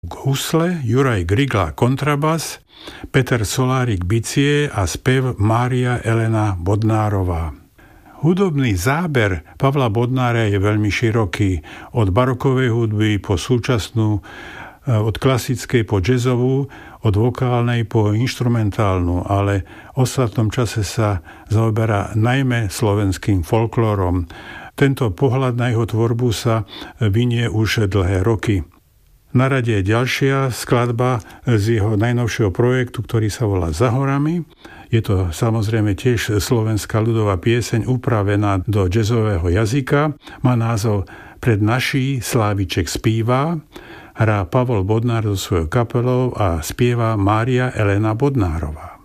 husle, Juraj Grigla kontrabas, Peter Solárik bicie a spev Mária Elena Bodnárová. Hudobný záber Pavla Bodnára je veľmi široký, od barokovej hudby po súčasnú, od klasickej po jazzovú, od vokálnej po inštrumentálnu, ale v ostatnom čase sa zaoberá najmä slovenským folklórom. Tento pohľad na jeho tvorbu sa vinie už dlhé roky. Na rade je ďalšia skladba z jeho najnovšieho projektu, ktorý sa volá Za horami. Je to samozrejme tiež slovenská ľudová pieseň upravená do jazzového jazyka. Má názov Pred naší Sláviček spíva. Hrá Pavol Bodnár so svojou kapelou a spieva Mária Elena Bodnárová.